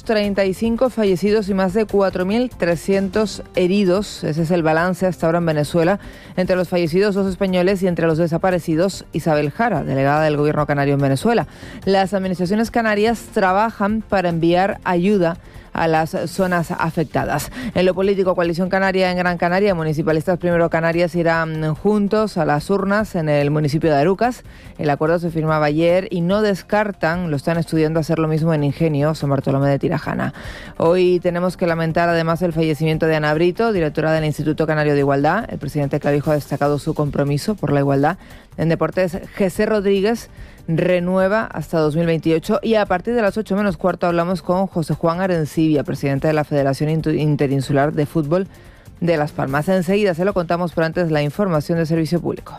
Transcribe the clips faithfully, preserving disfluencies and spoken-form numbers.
treinta y cinco fallecidos y más de cuatro mil trescientos heridos. Ese es el balance hasta ahora en Venezuela. Entre los fallecidos, dos españoles, y entre los desaparecidos, Isabel Jara, delegada del gobierno canario en Venezuela. Las administraciones canarias trabajan para enviar ayuda a las zonas afectadas. En lo político, Coalición Canaria en Gran Canaria, Municipalistas Primero Canarias irán juntos a las urnas en el municipio de Arucas. El acuerdo se firmaba ayer y no descartan, lo están estudiando, hacer lo mismo en Ingenio, San Bartolomé de Tirajana. Hoy tenemos que lamentar además el fallecimiento de Ana Brito, directora del Instituto Canario de Igualdad. El presidente Clavijo ha destacado su compromiso por la igualdad. En deportes, José Rodríguez renueva hasta dos mil veintiocho, y a partir de las ocho menos cuarto hablamos con José Juan Arencibia, presidente de la Federación Interinsular de Fútbol de Las Palmas. Enseguida se lo contamos, pero antes la información de servicio público.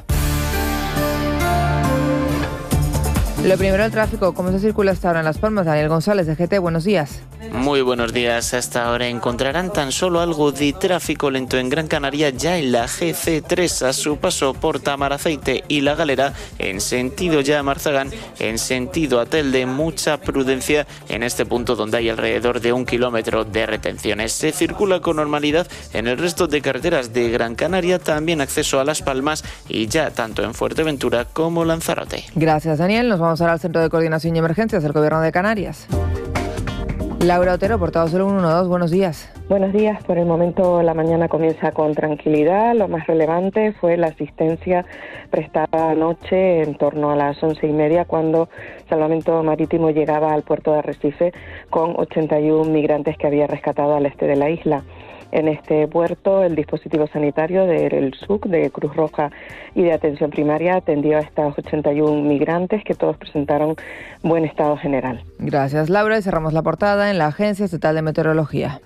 Lo primero, el tráfico. ¿Cómo se circula hasta ahora en Las Palmas? Daniel González, de G T, buenos días. Muy buenos días. Hasta ahora encontrarán tan solo algo de tráfico lento en Gran Canaria, ya en la G C tres a su paso por Tamaraceite y La Galera, en sentido ya Marzagán, en sentido Atelde. Mucha prudencia en este punto donde hay alrededor de un kilómetro de retenciones. Se circula con normalidad en el resto de carreteras de Gran Canaria, también acceso a Las Palmas y ya tanto en Fuerteventura como Lanzarote. Gracias, Daniel. Nos vamos ahora al Centro de Coordinación y Emergencias del Gobierno de Canarias. Laura Otero, portavoz del ciento doce, buenos días. Buenos días. Por el momento la mañana comienza con tranquilidad. Lo más relevante fue la asistencia prestada anoche en torno a las once y media, cuando Salvamento Marítimo llegaba al puerto de Arrecife con ochenta y uno migrantes que había rescatado al este de la isla. En este puerto, el dispositivo sanitario del S U C, de Cruz Roja y de Atención Primaria, atendió a estos ochenta y uno migrantes, que todos presentaron buen estado general. Gracias, Laura. Y cerramos la portada en la Agencia Estatal de Meteorología.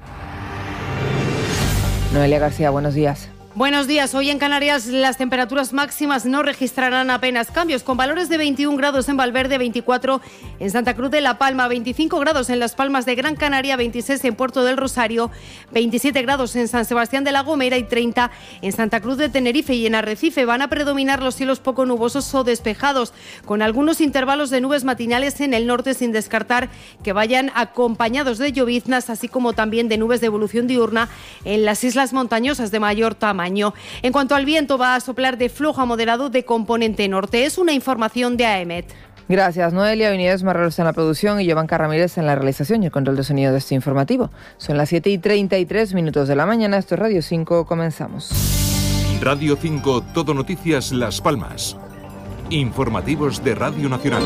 Noelia García, buenos días. Buenos días. Hoy en Canarias las temperaturas máximas no registrarán apenas cambios, con valores de veintiún grados en Valverde, veinticuatro en Santa Cruz de La Palma, veinticinco grados en Las Palmas de Gran Canaria, veintiséis en Puerto del Rosario, veintisiete grados en San Sebastián de la Gomera y treinta en Santa Cruz de Tenerife. Y en Arrecife van a predominar los cielos poco nubosos o despejados, con algunos intervalos de nubes matinales en el norte, sin descartar que vayan acompañados de lloviznas, así como también de nubes de evolución diurna en las islas montañosas de mayor tamaño. En cuanto al viento, va a soplar de flojo a moderado de componente norte. Es una información de AEMET. Gracias, Noelia. Inés Marreros en la producción y Giovanca Ramírez en la realización y el control de sonido de este informativo. Son las siete y treinta y tres minutos de la mañana. Esto es Radio cinco. Comenzamos. Radio cinco, Todo Noticias Las Palmas. Informativos de Radio Nacional.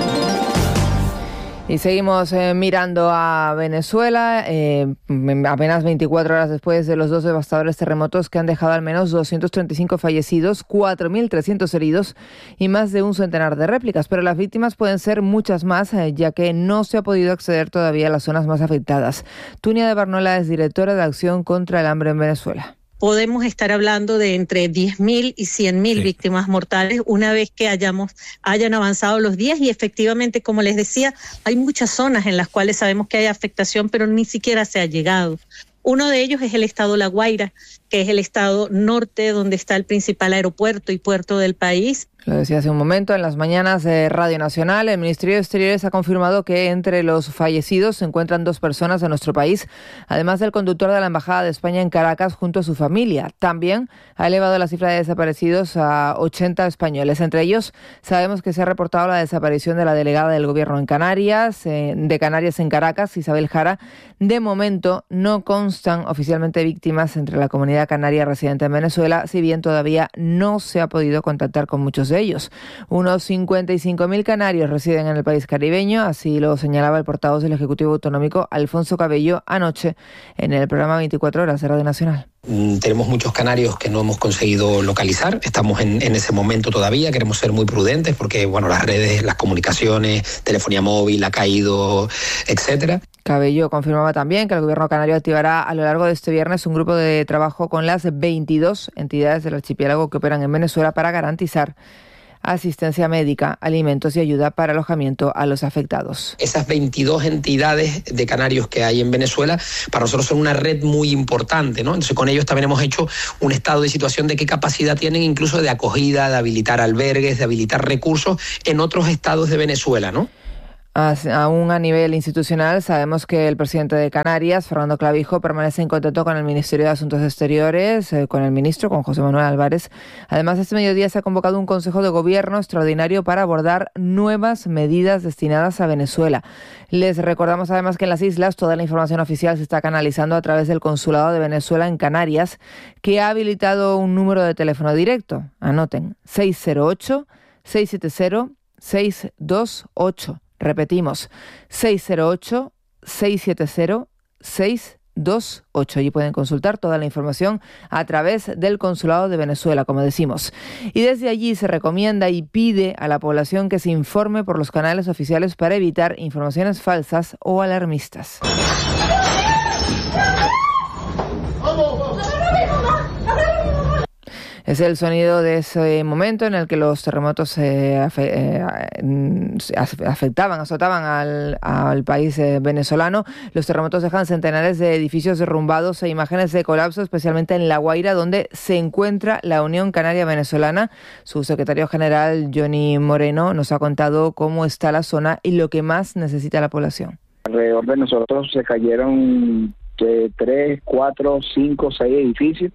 Y seguimos eh, mirando a Venezuela, eh, apenas veinticuatro horas después de los dos devastadores terremotos que han dejado al menos doscientos treinta y cinco fallecidos, cuatro mil trescientos heridos y más de un centenar de réplicas. Pero las víctimas pueden ser muchas más, eh, ya que no se ha podido acceder todavía a las zonas más afectadas. Tunia de Barnola es directora de Acción contra el Hambre en Venezuela. Podemos estar hablando de entre diez mil y cien mil sí. víctimas mortales una vez que hayamos hayan avanzado los días, y efectivamente, como les decía, hay muchas zonas en las cuales sabemos que hay afectación, pero ni siquiera se ha llegado. Uno de ellos es el estado La Guaira, que es el estado norte donde está el principal aeropuerto y puerto del país. Lo decía hace un momento en las mañanas de Radio Nacional. El Ministerio de Exteriores ha confirmado que entre los fallecidos se encuentran dos personas de nuestro país, además del conductor de la Embajada de España en Caracas junto a su familia. También ha elevado la cifra de desaparecidos a ochenta españoles. Entre ellos, sabemos que se ha reportado la desaparición de la delegada del Gobierno en Canarias, eh, de Canarias en Caracas, Isabel Jara. De momento no constan oficialmente víctimas entre la comunidad canaria residente en Venezuela, si bien todavía no se ha podido contactar con muchos de ellos. Unos cincuenta y cinco mil canarios residen en el país caribeño, así lo señalaba el portavoz del Ejecutivo Autonómico, Alfonso Cabello, anoche en el programa veinticuatro horas de Radio Nacional. Tenemos muchos canarios que no hemos conseguido localizar, estamos en, en ese momento todavía, queremos ser muy prudentes porque bueno, las redes, las comunicaciones, telefonía móvil ha caído, etcétera. Cabello confirmaba también que el Gobierno canario activará a lo largo de este viernes un grupo de trabajo con las veintidós entidades del archipiélago que operan en Venezuela para garantizar asistencia médica, alimentos y ayuda para alojamiento a los afectados. Esas veintidós entidades de canarios que hay en Venezuela, para nosotros son una red muy importante, ¿no? Entonces con ellos también hemos hecho un estado de situación de qué capacidad tienen incluso de acogida, de habilitar albergues, de habilitar recursos en otros estados de Venezuela, ¿no? Aún a nivel institucional, sabemos que el presidente de Canarias, Fernando Clavijo, permanece en contacto con el Ministerio de Asuntos Exteriores, eh, con el ministro, con José Manuel Álvarez. Además, este mediodía se ha convocado un Consejo de Gobierno extraordinario para abordar nuevas medidas destinadas a Venezuela. Les recordamos además que en las islas toda la información oficial se está canalizando a través del Consulado de Venezuela en Canarias, que ha habilitado un número de teléfono directo. Anoten, seis cero ocho, seis siete cero, seis dos ocho. Repetimos, seis cero ocho, seis siete cero, seis dos ocho. Allí pueden consultar toda la información a través del Consulado de Venezuela, como decimos. Y desde allí se recomienda y pide a la población que se informe por los canales oficiales para evitar informaciones falsas o alarmistas. Es el sonido de ese momento en el que los terremotos eh, afectaban, azotaban al, al país eh, venezolano. Los terremotos dejan centenares de edificios derrumbados e imágenes de colapso, especialmente en La Guaira, donde se encuentra la Unión Canaria Venezolana. Su secretario general, Johnny Moreno, nos ha contado cómo está la zona y lo que más necesita la población. Alrededor de nosotros se cayeron eh, tres, cuatro, cinco, seis edificios.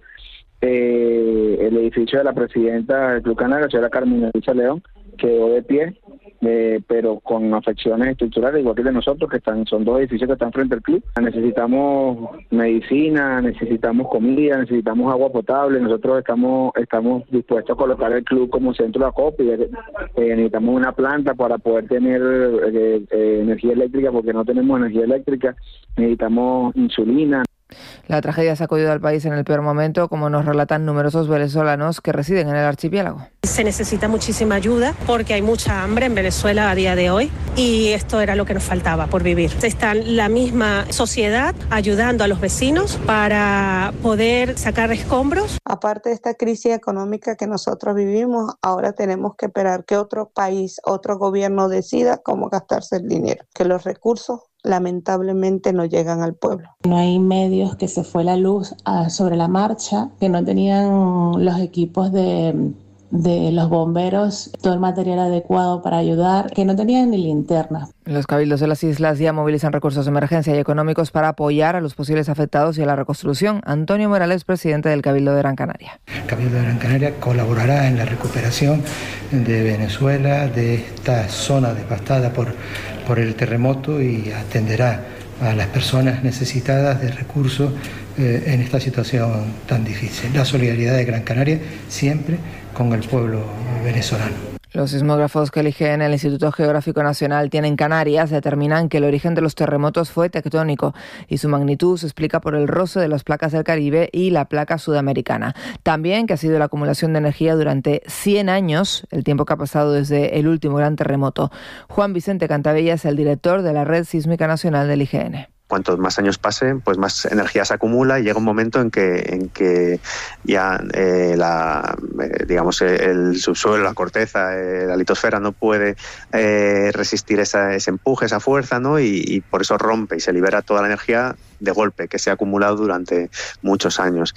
Eh, el edificio de la presidenta del Club Canario, la señora Carmen Elisa León, quedó de pie, eh, pero con afecciones estructurales, igual que de nosotros, que están son dos edificios que están frente al club. Necesitamos medicina, necesitamos comida, necesitamos agua potable. Nosotros estamos estamos dispuestos a colocar el club como centro de acopio. Eh, necesitamos una planta para poder tener eh, eh, energía eléctrica, porque no tenemos energía eléctrica. Necesitamos insulina. La tragedia ha sacudido al país en el peor momento, como nos relatan numerosos venezolanos que residen en el archipiélago. Se necesita muchísima ayuda porque hay mucha hambre en Venezuela a día de hoy y esto era lo que nos faltaba por vivir. Está la misma sociedad ayudando a los vecinos para poder sacar escombros. Aparte de esta crisis económica que nosotros vivimos, ahora tenemos que esperar que otro país, otro gobierno decida cómo gastarse el dinero, que los recursos lamentablemente no llegan al pueblo. No hay medios, que se fue la luz uh, sobre la marcha, que no tenían los equipos de, de los bomberos, todo el material adecuado para ayudar, que no tenían ni linterna. Los cabildos de las islas ya movilizan recursos de emergencia y económicos para apoyar a los posibles afectados y a la reconstrucción. Antonio Morales, presidente del Cabildo de Gran Canaria. El Cabildo de Gran Canaria colaborará en la recuperación de Venezuela, de esta zona devastada por, por el terremoto, y atenderá a las personas necesitadas de recursos eh, en esta situación tan difícil. La solidaridad de Gran Canaria siempre con el pueblo venezolano. Los sismógrafos que eligen el Instituto Geográfico Nacional tienen Canarias determinan que el origen de los terremotos fue tectónico y su magnitud se explica por el roce de las placas del Caribe y la placa sudamericana. También que ha sido la acumulación de energía durante cien años, el tiempo que ha pasado desde el último gran terremoto. Juan Vicente Cantabella es el director de la Red Sísmica Nacional del I G N. Cuantos más años pasen, pues más energía se acumula y llega un momento en que en que ya eh, la eh, digamos el subsuelo, la corteza, eh, la litosfera no puede eh, resistir esa, ese empuje, esa fuerza, ¿no? Y, y por eso rompe y se libera toda la energía de golpe que se ha acumulado durante muchos años.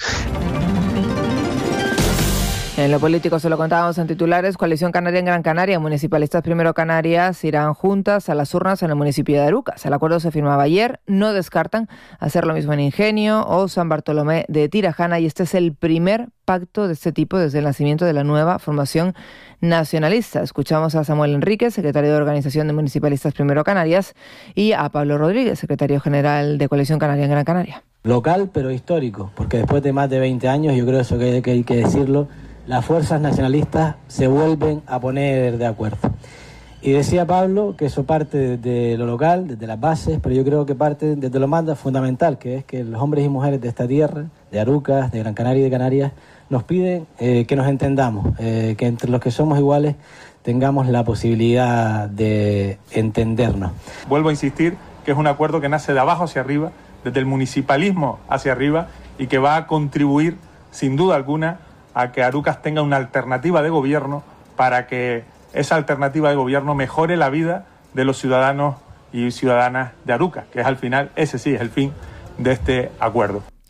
En lo político se lo contábamos en titulares. Coalición Canaria en Gran Canaria, Municipalistas Primero Canarias irán juntas a las urnas en el municipio de Arucas. El acuerdo se firmaba ayer, no descartan hacer lo mismo en Ingenio o San Bartolomé de Tirajana, y este es el primer pacto de este tipo desde el nacimiento de la nueva formación nacionalista. Escuchamos a Samuel Enríquez, secretario de Organización de Municipalistas Primero Canarias, y a Pablo Rodríguez, secretario general de Coalición Canaria en Gran Canaria. Local pero histórico, porque después de más de veinte años, yo creo eso que hay que, hay que decirlo, las fuerzas nacionalistas se vuelven a poner de acuerdo. Y decía Pablo que eso parte de, de lo local, desde las bases, pero yo creo que parte desde lo más fundamental, que es que los hombres y mujeres de esta tierra, de Arucas, de Gran Canaria y de Canarias, nos piden eh, que nos entendamos, eh, que entre los que somos iguales tengamos la posibilidad de entendernos. Vuelvo a insistir que es un acuerdo que nace de abajo hacia arriba, desde el municipalismo hacia arriba, y que va a contribuir, sin duda alguna, a que Arucas tenga una alternativa de gobierno, para que esa alternativa de gobierno mejore la vida de los ciudadanos y ciudadanas de Arucas, que es al final, ese sí es el fin de este acuerdo.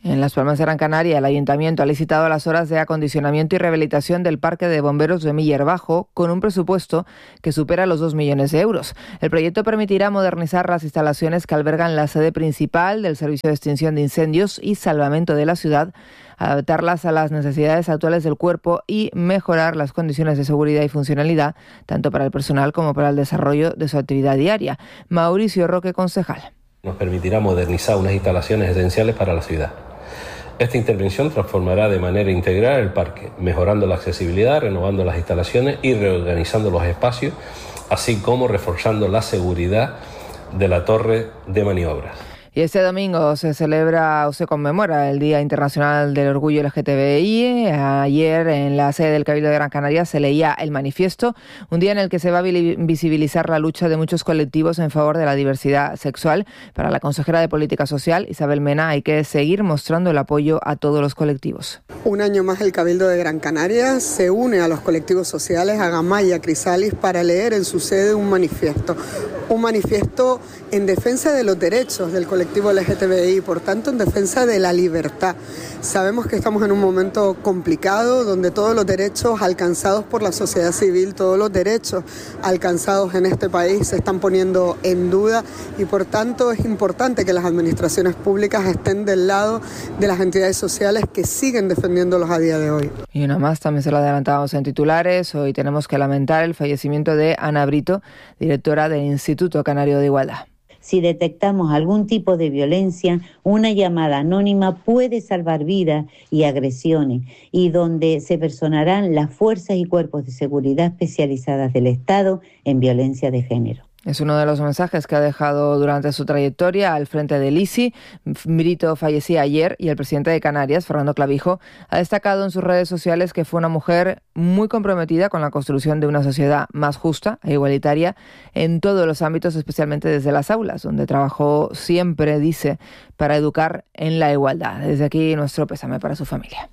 En Las Palmas de Gran Canaria, el Ayuntamiento ha licitado las horas de acondicionamiento y rehabilitación del Parque de Bomberos de Miller Bajo con un presupuesto que supera los dos millones de euros. El proyecto permitirá modernizar las instalaciones que albergan la sede principal del Servicio de Extinción de Incendios y Salvamento de la ciudad, adaptarlas a las necesidades actuales del cuerpo y mejorar las condiciones de seguridad y funcionalidad, tanto para el personal como para el desarrollo de su actividad diaria. Mauricio Roque, concejal. Nos permitirá modernizar unas instalaciones esenciales para la ciudad. Esta intervención transformará de manera integral el parque, mejorando la accesibilidad, renovando las instalaciones y reorganizando los espacios, así como reforzando la seguridad de la torre de maniobras. Y este domingo se celebra o se conmemora el Día Internacional del Orgullo L G T B I. Ayer en la sede del Cabildo de Gran Canaria se leía el manifiesto, un día en el que se va a visibilizar la lucha de muchos colectivos en favor de la diversidad sexual. Para la consejera de Política Social, Isabel Mena, hay que seguir mostrando el apoyo a todos los colectivos. Un año más el Cabildo de Gran Canaria se une a los colectivos sociales, a Gamay y a Crisalis, para leer en su sede un manifiesto. Un manifiesto en defensa de los derechos del colectivo L G T B I, por tanto en defensa de la libertad. Sabemos que estamos en un momento complicado donde todos los derechos alcanzados por la sociedad civil, todos los derechos alcanzados en este país se están poniendo en duda y por tanto es importante que las administraciones públicas estén del lado de las entidades sociales que siguen defendiéndolos a día de hoy. Y una más, también se lo adelantábamos en titulares, hoy tenemos que lamentar el fallecimiento de Ana Brito, directora del Instituto Canario de Igualdad. Si detectamos algún tipo de violencia, una llamada anónima puede salvar vidas y agresiones, y donde se personarán las fuerzas y cuerpos de seguridad especializadas del Estado en violencia de género. Es uno de los mensajes que ha dejado durante su trayectoria al frente del I C I. Brito fallecía ayer y el presidente de Canarias, Fernando Clavijo, ha destacado en sus redes sociales que fue una mujer muy comprometida con la construcción de una sociedad más justa e igualitaria en todos los ámbitos, especialmente desde las aulas, donde trabajó siempre, dice, para educar en la igualdad. Desde aquí nuestro pésame para su familia.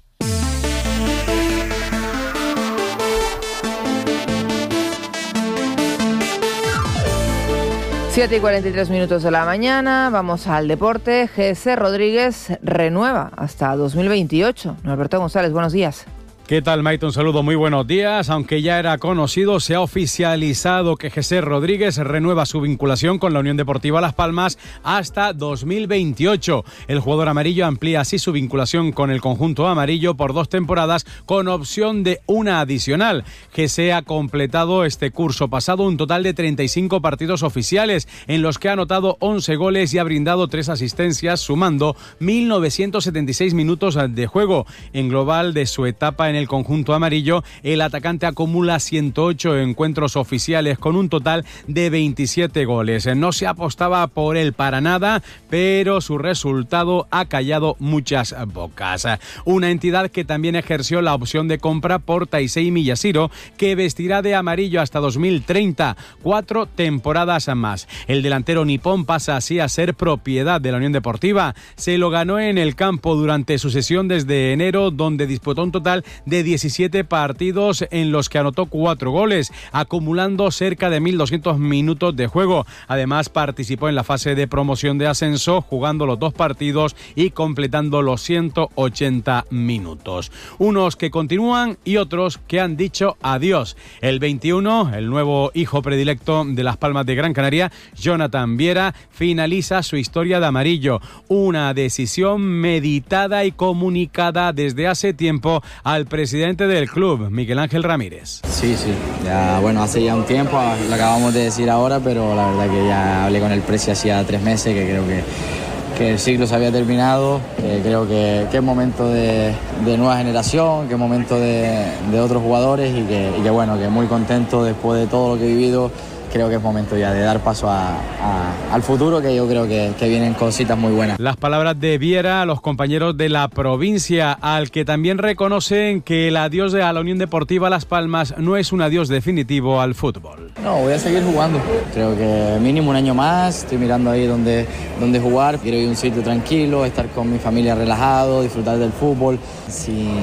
siete y cuarenta y tres minutos de la mañana, vamos al deporte. Jesse Rodríguez renueva hasta dos mil veintiocho. Norberto González, buenos días. ¿Qué tal, Maite? Un saludo, muy buenos días. Aunque ya era conocido, se ha oficializado que Jesse Rodríguez renueva su vinculación con la Unión Deportiva Las Palmas hasta dos mil veintiocho. El jugador amarillo amplía así su vinculación con el conjunto amarillo por dos temporadas con opción de una adicional. Jesse ha completado este curso pasado un total de treinta y cinco partidos oficiales en los que ha anotado once goles y ha brindado tres asistencias, sumando mil novecientos setenta y seis minutos de juego. En global de su etapa en el conjunto amarillo, el atacante acumula ciento ocho encuentros oficiales con un total de veintisiete goles. No se apostaba por él para nada, pero su resultado ha callado muchas bocas. Una entidad que también ejerció la opción de compra por Taisei Miyashiro, que vestirá de amarillo hasta dos mil treinta, cuatro temporadas más. El delantero nipón pasa así a ser propiedad de la Unión Deportiva. Se lo ganó en el campo durante su sesión desde enero, donde disputó un total de diecisiete partidos en los que anotó cuatro goles, acumulando cerca de mil doscientos minutos de juego. Además, participó en la fase de promoción de ascenso, jugando los dos partidos y completando los ciento ochenta minutos. Unos que continúan y otros que han dicho adiós. El veintiuno, el nuevo hijo predilecto de Las Palmas de Gran Canaria, Jonathan Viera, finaliza su historia de amarillo. Una decisión meditada y comunicada desde hace tiempo al presidente del club, Miguel Ángel Ramírez. Sí, sí, ya bueno, hace ya un tiempo, lo acabamos de decir ahora, pero la verdad que ya hablé con el presi hacía tres meses, que creo que, que el ciclo se había terminado, que creo que, que es momento de, de nueva generación, que es momento de, de otros jugadores y que, y que bueno, que muy contento después de todo lo que he vivido. Creo que es momento ya de dar paso a, a, al futuro, que yo creo que, que vienen cositas muy buenas. Las palabras de Viera a los compañeros de la provincia, al que también reconocen que el adiós a la Unión Deportiva Las Palmas no es un adiós definitivo al fútbol. No, voy a seguir jugando. Creo que mínimo un año más. Estoy mirando ahí donde, donde jugar. Quiero ir a un sitio tranquilo, estar con mi familia relajado, disfrutar del fútbol, sin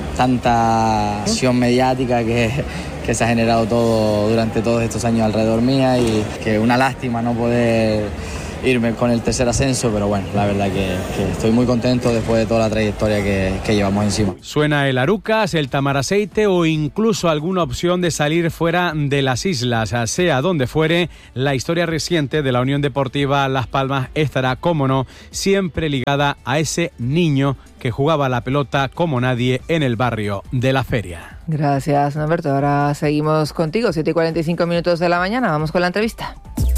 tanta acción mediática que... que se ha generado todo durante todos estos años alrededor mía, y que una lástima no poder irme con el tercer ascenso, pero bueno, la verdad que, que estoy muy contento después de toda la trayectoria que, que llevamos encima. Suena el Arucas, el Tamaraceite o incluso alguna opción de salir fuera de las islas, sea donde fuere. La historia reciente de la Unión Deportiva Las Palmas estará, como no, siempre ligada a ese niño que jugaba la pelota como nadie en el barrio de la Feria. Gracias, Norberto. Ahora seguimos contigo, siete y cuarenta y cinco minutos de la mañana. Vamos con la entrevista.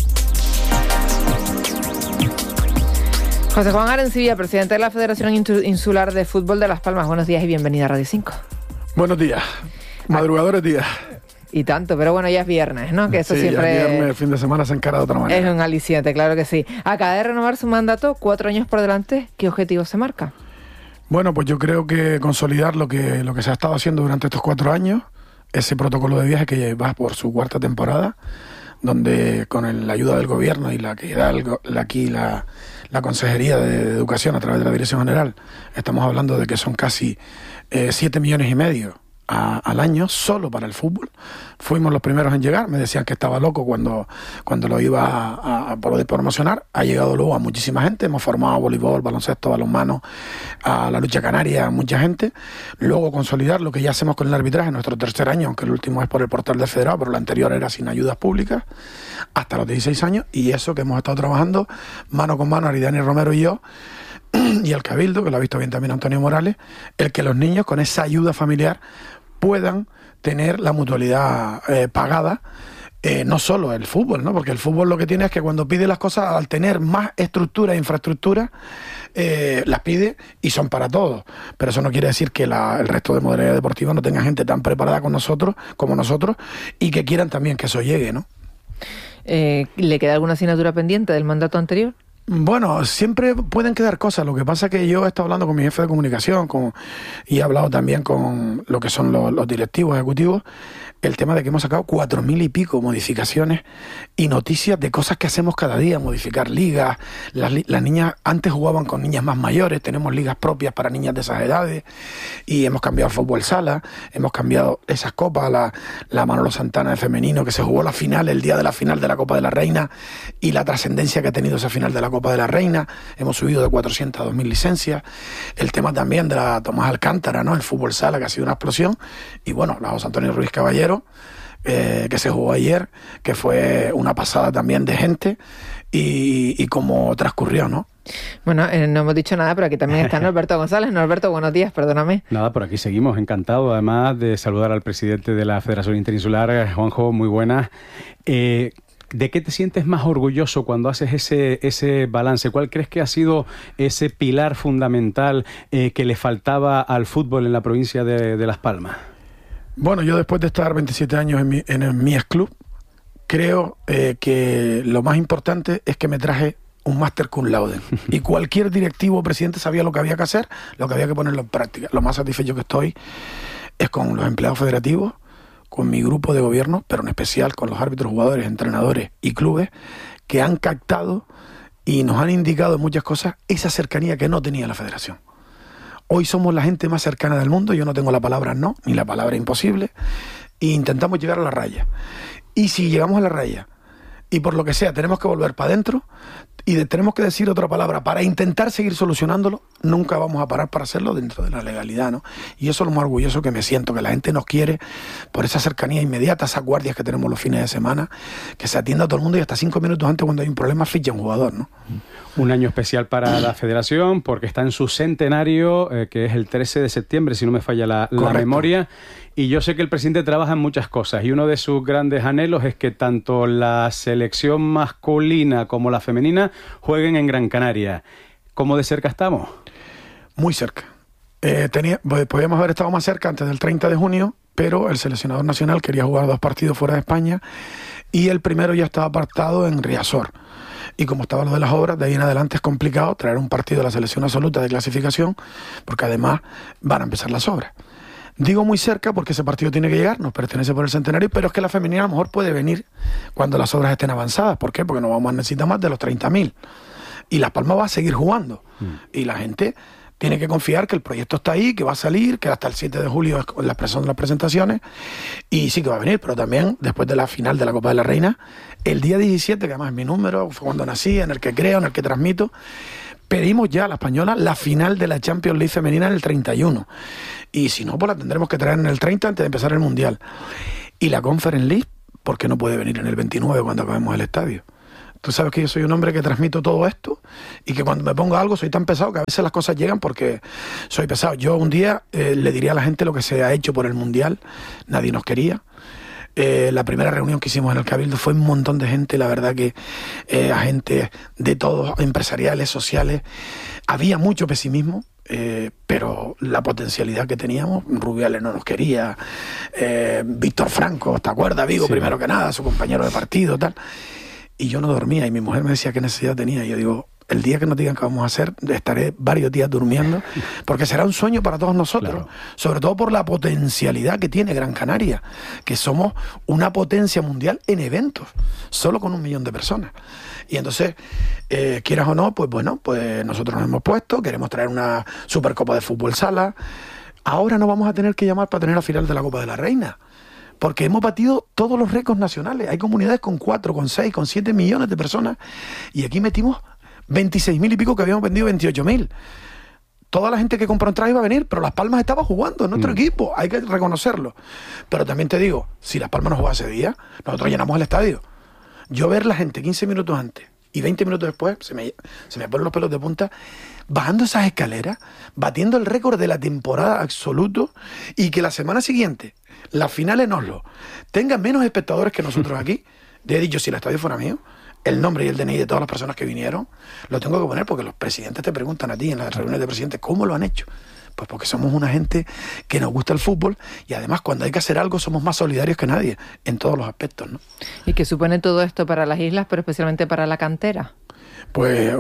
José Juan Arencibia, presidente de la Federación Insular de Fútbol de Las Palmas. Buenos días y bienvenida a Radio cinco. Buenos días. Madrugadores días. Y tanto, pero bueno, ya es viernes, ¿no? Que eso sí, siempre... ya es viernes, el fin de semana se encara de otra manera. Es un aliciente, claro que sí. Acaba de renovar su mandato, cuatro años por delante. ¿Qué objetivo se marca? Bueno, pues yo creo que consolidar lo que, lo que se ha estado haciendo durante estos cuatro años, ese protocolo de viaje que va por su cuarta temporada, donde con el, la ayuda del gobierno y la que da el, la, aquí la, la Consejería de Educación a través de la Dirección General, estamos hablando de que son casi eh, siete millones y medio a, al año solo para el fútbol. Fuimos los primeros en llegar, me decían que estaba loco cuando, cuando lo iba a, a poder promocionar. Ha llegado luego a muchísima gente, hemos formado voleibol, baloncesto, balonmano, a la lucha canaria, a mucha gente. Luego consolidar lo que ya hacemos con el arbitraje, nuestro tercer año, aunque el último es por el portal del Federado, pero el anterior era sin ayudas públicas, hasta los dieciséis años, y eso que hemos estado trabajando mano con mano, Aridani Romero y yo, y el Cabildo, que lo ha visto bien también Antonio Morales, el que los niños con esa ayuda familiar puedan tener la mutualidad eh, pagada, eh, no solo el fútbol, ¿no? Porque el fútbol lo que tiene es que cuando pide las cosas, al tener más estructura e infraestructura, eh, las pide y son para todos. Pero eso no quiere decir que la, el resto de modalidades deportivas no tenga gente tan preparada con nosotros, como nosotros, y que quieran también que eso llegue, ¿no? Eh, ¿Le queda alguna asignatura pendiente del mandato anterior? Bueno, siempre pueden quedar cosas. Lo que pasa es que yo he estado hablando con mi jefe de comunicación con, y he hablado también con lo que son los, los directivos ejecutivos, el tema de que hemos sacado cuatro mil y pico modificaciones y noticias de cosas que hacemos cada día, modificar ligas. Las, las niñas antes jugaban con niñas más mayores, tenemos ligas propias para niñas de esas edades y hemos cambiado el fútbol sala, hemos cambiado esas copas, la, la Manolo Santana de femenino, que se jugó la final, el día de la final de la Copa de la Reina, y la trascendencia que ha tenido esa final de la Copa de la Reina. Hemos subido de cuatrocientas a dos mil licencias. El tema también de la Tomás Alcántara, ¿no? El fútbol sala, que ha sido una explosión. Y bueno, la José Antonio Ruiz Caballero, Eh, que se jugó ayer, que fue una pasada también de gente, y, y cómo transcurrió, ¿no? Bueno, eh, no hemos dicho nada, pero aquí también está Norberto González. Norberto, buenos días, perdóname. Nada, por aquí seguimos, encantado además de saludar al presidente de la Federación Interinsular, Juanjo, muy buenas. Eh, ¿De qué te sientes más orgulloso cuando haces ese, ese balance? ¿Cuál crees que ha sido ese pilar fundamental eh, que le faltaba al fútbol en la provincia de, de Las Palmas? Bueno, yo después de estar veintisiete años en mi, en el Mies Club, creo eh, que lo más importante es que me traje un máster cum laude. Y cualquier directivo o presidente sabía lo que había que hacer, lo que había que ponerlo en práctica. Lo más satisfecho que estoy es con los empleados federativos, con mi grupo de gobierno, pero en especial con los árbitros, jugadores, entrenadores y clubes, que han captado y nos han indicado en muchas cosas esa cercanía que no tenía la federación. Hoy somos la gente más cercana del mundo, yo no tengo la palabra no, ni la palabra imposible, e intentamos llegar a la raya. Y si llegamos a la raya, y por lo que sea tenemos que volver para adentro, y de, tenemos que decir otra palabra para intentar seguir solucionándolo, nunca vamos a parar para hacerlo dentro de la legalidad, ¿no? Y eso es lo más orgulloso que me siento, que la gente nos quiere por esa cercanía inmediata, esas guardias que tenemos los fines de semana, que se atienda a todo el mundo y hasta cinco minutos antes, cuando hay un problema, ficha un jugador, ¿no? Un año especial para la Federación porque está en su centenario, eh, que es el trece de septiembre, si no me falla la, la memoria. Y yo sé que el presidente trabaja en muchas cosas y uno de sus grandes anhelos es que tanto la selección masculina como la femenina jueguen en Gran Canaria. ¿Cómo de cerca estamos? Muy cerca. Eh, tenía, podíamos haber estado más cerca antes del treinta de junio, pero el seleccionador nacional quería jugar dos partidos fuera de España y el primero ya estaba apartado en Riazor. Y como estaba lo de las obras, de ahí en adelante es complicado traer un partido de la selección absoluta de clasificación, porque además van a empezar las obras. Digo muy cerca porque ese partido tiene que llegar, nos pertenece por el centenario, pero es que la femenina a lo mejor puede venir cuando las obras estén avanzadas. ¿Por qué? Porque no vamos a necesitar más de los treinta mil. Y Las Palmas va a seguir jugando. Mm. Y la gente tiene que confiar que el proyecto está ahí, que va a salir, que hasta el siete de julio es la son las presentaciones, y sí que va a venir, pero también después de la final de la Copa de la Reina, el día diecisiete, que además es mi número, fue cuando nací, en el que creo, en el que transmito, pedimos ya a la española la final de la Champions League femenina en el treinta y uno. Y si no, pues la tendremos que traer en el treinta antes de empezar el Mundial. Y la Conference League, ¿por qué no puede venir en el veintinueve cuando acabemos el estadio? Tú sabes que yo soy un hombre que transmito todo esto y que cuando me pongo algo soy tan pesado que a veces las cosas llegan porque soy pesado. Yo un día eh, le diría a la gente lo que se ha hecho por el Mundial. Nadie nos quería. Eh, la primera reunión que hicimos en el Cabildo fue un montón de gente, la verdad que eh, agentes de todos, empresariales, sociales, había mucho pesimismo, eh, pero la potencialidad que teníamos, Rubiales no nos quería, eh, Víctor Franco, ¿te acuerdas? Vigo, sí. Primero que nada, su compañero de partido, tal, y yo no dormía y mi mujer me decía qué necesidad tenía, y yo digo, el día que nos digan qué vamos a hacer, estaré varios días durmiendo, porque será un sueño para todos nosotros, claro. Sobre todo por la potencialidad que tiene Gran Canaria, que somos una potencia mundial en eventos, solo con un millón de personas. Y entonces, eh, quieras o no, pues bueno, pues nosotros nos hemos puesto, queremos traer una Supercopa de Fútbol Sala. Ahora no vamos a tener que llamar para tener la final de la Copa de la Reina, porque hemos batido todos los récords nacionales. Hay comunidades con cuatro, con seis, con siete millones de personas, y aquí metimos veintiséis mil y pico, que habíamos vendido veintiocho mil. Toda la gente que compró entrada iba a venir, pero Las Palmas estaba jugando en nuestro mm. equipo, hay que reconocerlo. Pero también te digo, si Las Palmas no jugaba ese día, nosotros llenamos el estadio. Yo ver la gente quince minutos antes y veinte minutos después, se me, se me ponen los pelos de punta, bajando esas escaleras, batiendo el récord de la temporada absoluto, y que la semana siguiente, la final en Oslo, tenga menos espectadores que nosotros aquí. Te he dicho, si el estadio fuera mío, el nombre y el D N I de todas las personas que vinieron, lo tengo que poner, porque los presidentes te preguntan a ti en las reuniones de presidentes, ¿cómo lo han hecho? Pues porque somos una gente que nos gusta el fútbol, y además cuando hay que hacer algo somos más solidarios que nadie, en todos los aspectos, ¿no? ¿Y qué supone todo esto para las islas, pero especialmente para la cantera? Pues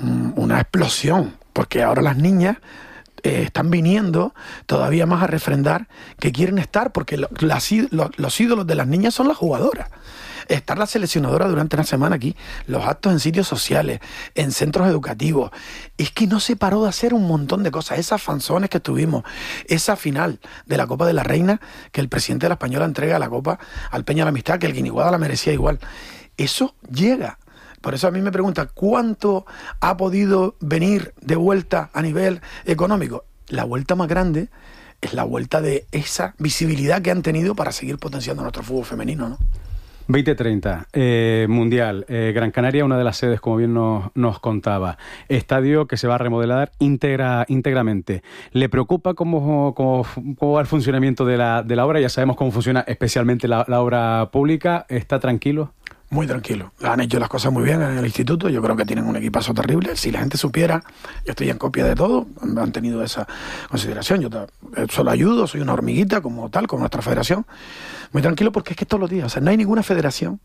una explosión, porque ahora las niñas eh, están viniendo todavía más a refrendar que quieren estar, porque lo, las, lo, los ídolos de las niñas son las jugadoras. Estar la seleccionadora durante una semana aquí, los actos en sitios sociales, en centros educativos, es que no se paró de hacer un montón de cosas. Esas fanzones que tuvimos, esa final de la Copa de la Reina, que el presidente de la Española entrega la Copa al Peña de la Amistad, que el Guiniguada la merecía igual. Eso llega. Por eso a mí me pregunta, ¿cuánto ha podido venir de vuelta a nivel económico? La vuelta más grande es la vuelta de esa visibilidad que han tenido para seguir potenciando nuestro fútbol femenino, ¿no? veinte treinta, eh, Mundial, eh, Gran Canaria, una de las sedes, como bien nos, nos contaba. Estadio que se va a remodelar íntegra, íntegramente. ¿Le preocupa cómo, cómo, cómo va el funcionamiento de la, de la obra? Ya sabemos cómo funciona especialmente la, la obra pública. ¿Está tranquilo? Muy tranquilo. Han hecho las cosas muy bien en el instituto. Yo creo que tienen un equipazo terrible. Si la gente supiera, yo estoy en copia de todo, han tenido esa consideración. Yo solo ayudo, soy una hormiguita como tal, como nuestra federación. Muy tranquilo, porque es que todos los días, o sea, no hay ninguna federación,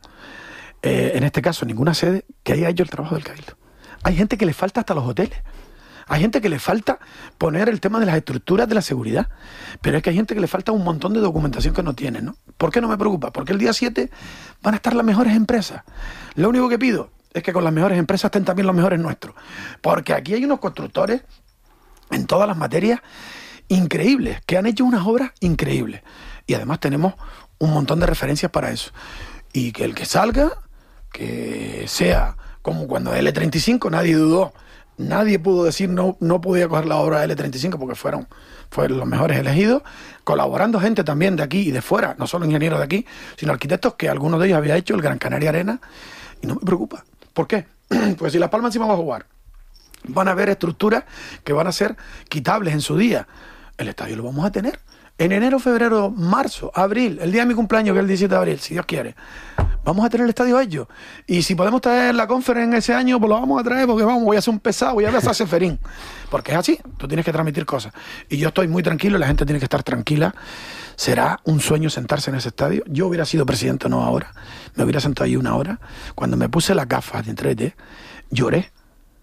eh, en este caso ninguna sede, que haya hecho el trabajo del Cabildo. Hay gente que le falta hasta los hoteles. Hay gente que le falta poner el tema de las estructuras de la seguridad, pero es que hay gente que le falta un montón de documentación que no tiene, ¿no? ¿Por qué no me preocupa? Porque el día siete van a estar las mejores empresas. Lo único que pido es que con las mejores empresas estén también los mejores nuestros, porque aquí hay unos constructores en todas las materias increíbles, que han hecho unas obras increíbles, y además tenemos un montón de referencias para eso. Y que el que salga, que sea como cuando L treinta y cinco, nadie dudó. Nadie pudo decir no, no podía coger la obra de L treinta y cinco, porque fueron, fueron los mejores elegidos, colaborando gente también de aquí y de fuera, no solo ingenieros de aquí, sino arquitectos, que algunos de ellos había hecho el Gran Canaria Arena, y no me preocupa. ¿Por qué? Pues si Las Palmas encima va a jugar, van a haber estructuras que van a ser quitables en su día. El estadio lo vamos a tener en enero, febrero, marzo, abril, el día de mi cumpleaños, que es el diecisiete de abril, si Dios quiere. Vamos a tener el estadio hecho. Y si podemos traer la conferencia ese año, pues lo vamos a traer, porque vamos, voy a hacer un pesado, voy a hacer Seferín. Porque es así, tú tienes que transmitir cosas. Y yo estoy muy tranquilo, la gente tiene que estar tranquila. Será un sueño sentarse en ese estadio. Yo hubiera sido presidente, no ahora. Me hubiera sentado ahí una hora. Cuando me puse la gafa de tres D, lloré.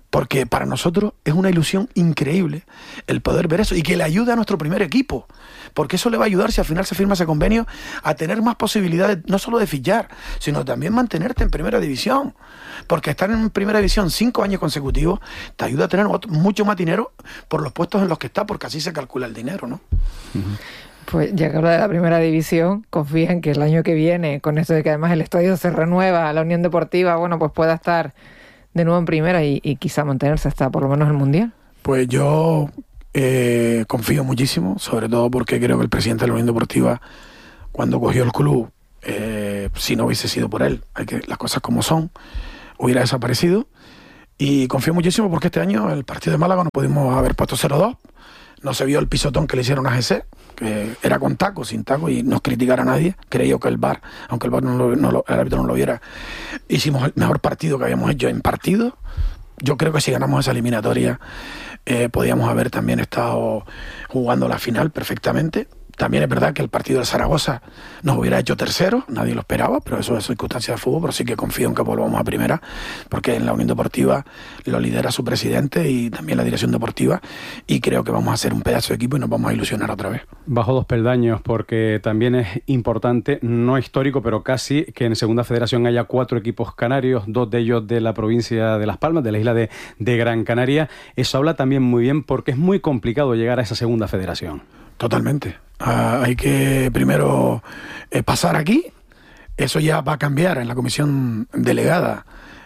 porque para nosotros es una ilusión increíble el poder ver eso y que le ayude a nuestro primer equipo, porque eso le va a ayudar, si al final se firma ese convenio, a tener más posibilidades, no solo de fichar, sino también mantenerte en primera división, porque estar en primera división cinco años consecutivos te ayuda a tener mucho más dinero por los puestos en los que está, porque así se calcula el dinero, ¿no? Uh-huh. Pues ya que habla de la primera división, confía en que el año que viene, con esto de que además el estadio se renueva, la Unión Deportiva, bueno, pues pueda estar de nuevo en primera y, y quizá mantenerse hasta por lo menos el Mundial. Pues yo eh, confío muchísimo, sobre todo porque creo que el presidente de la Unión Deportiva, cuando cogió el club, eh, si no hubiese sido por él, hay que las cosas como son, hubiera desaparecido. Y confío muchísimo porque este año el partido de Málaga no pudimos haber puesto cero dos, no se vio el pisotón que le hicieron a G C, que era con taco, sin taco, y no criticar a nadie. Creo que el V A R, aunque el V A R no lo, no lo, el árbitro no lo viera, hicimos el mejor partido que habíamos hecho en partido. Yo creo que si ganamos esa eliminatoria eh, podíamos haber también estado jugando la final perfectamente. También es verdad que el partido de Zaragoza nos hubiera hecho tercero, nadie lo esperaba, pero eso es circunstancia de fútbol, pero sí que confío en que volvamos a primera, porque en la Unión Deportiva lo lidera su presidente y también la dirección deportiva, y creo que vamos a hacer un pedazo de equipo y nos vamos a ilusionar otra vez. Bajo dos peldaños, porque también es importante, no histórico, pero casi, que en Segunda Federación haya cuatro equipos canarios, dos de ellos de la provincia de Las Palmas, de la isla de, de Gran Canaria. Eso habla también muy bien, porque es muy complicado llegar a esa Segunda Federación. Totalmente. Uh, hay que primero eh, pasar aquí. Eso ya va a cambiar en la comisión delegada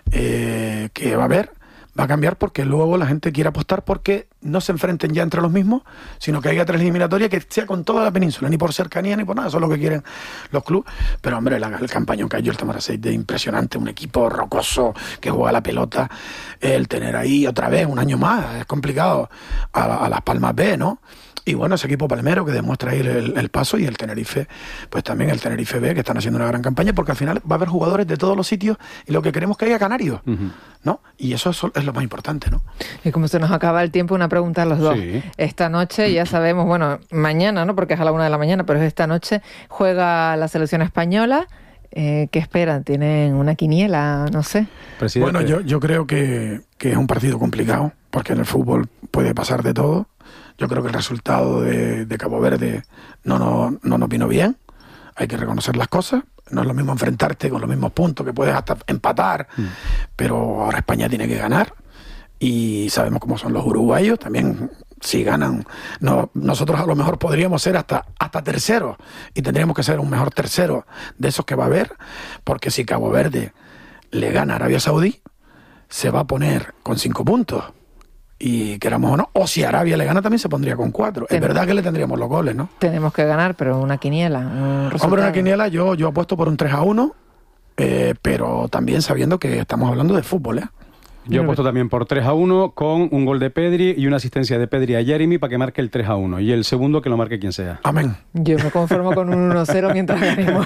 eh, que va a haber. Va a cambiar porque luego la gente quiere apostar porque no se enfrenten ya entre los mismos, sino que haya tres eliminatorias que sea con toda la península, ni por cercanía ni por nada. Eso es lo que quieren los clubes. Pero hombre, la, el campañón que ha hecho el Tamaraceite es impresionante. Un equipo rocoso que juega la pelota. El tener ahí otra vez un año más es complicado. A, a Las Palmas B, ¿no? Y bueno, ese equipo palmero que demuestra ahí el, el paso, y el Tenerife, pues también el Tenerife B, que están haciendo una gran campaña, porque al final va a haber jugadores de todos los sitios y lo que queremos es que haya canarios, uh-huh. ¿no? Y eso es, es lo más importante, ¿no? Y como se nos acaba el tiempo, una pregunta a los dos. Sí. Esta noche, ya sabemos, bueno, mañana, ¿no? Porque es a la una de la mañana, pero esta noche juega la selección española. Eh, ¿Qué esperan? ¿Tienen una quiniela? No sé. Presidente. Bueno, yo, yo creo que, que es un partido complicado, porque en el fútbol puede pasar de todo. Yo creo que el resultado de, de Cabo Verde no, no, no nos vino bien. Hay que reconocer las cosas. No es lo mismo enfrentarte con los mismos puntos, que puedes hasta empatar, mm. pero ahora España tiene que ganar. Y sabemos cómo son los uruguayos. También, si ganan, no, nosotros a lo mejor podríamos ser hasta, hasta terceros, y tendríamos que ser un mejor tercero de esos que va a haber, porque si Cabo Verde le gana a Arabia Saudí, se va a poner con cinco puntos. Y queramos o no, o si Arabia le gana también se pondría con cuatro. Ten- es verdad que le tendríamos los goles, ¿no? Tenemos que ganar, pero una quiniela, un Hombre, una quiniela, yo, yo apuesto por un tres a uno, eh, pero también sabiendo que estamos hablando de fútbol, ¿eh? Yo he puesto también por tres a uno, con un gol de Pedri y una asistencia de Pedri a Jeremy para que marque el tres a uno. Y el segundo que lo marque quien sea. Amén. Yo me conformo con un uno cero mientras ganemos.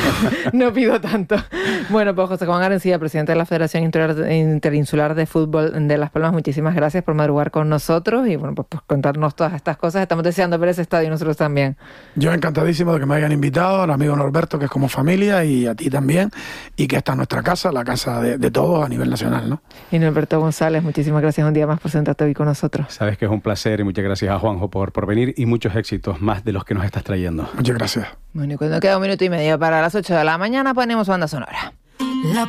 No pido tanto. Bueno, pues José Juan Arencilla, presidente de la Federación Interinsular de Fútbol de Las Palmas, muchísimas gracias por madrugar con nosotros y bueno, pues, pues contarnos todas estas cosas. Estamos deseando ver ese estadio nosotros también. Yo encantadísimo de que me hayan invitado, al amigo Norberto, que es como familia, y a ti también, y que esta es nuestra casa, la casa de, de todos a nivel nacional, ¿no? Y Norberto González, muchísimas gracias un día más por sentarte hoy con nosotros. Sabes que es un placer, y muchas gracias a Juanjo por, por venir, y muchos éxitos más de los que nos estás trayendo. Muchas gracias. Bueno, y cuando queda un minuto y medio para las ocho de la mañana ponemos banda sonora. La